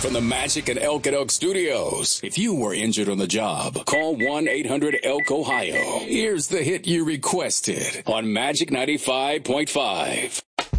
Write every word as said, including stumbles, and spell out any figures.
From the Magic and Elk at Elk Studios. If you were injured on the job, call one eight hundred elk ohio. Here's the hit you requested on Magic ninety-five point five.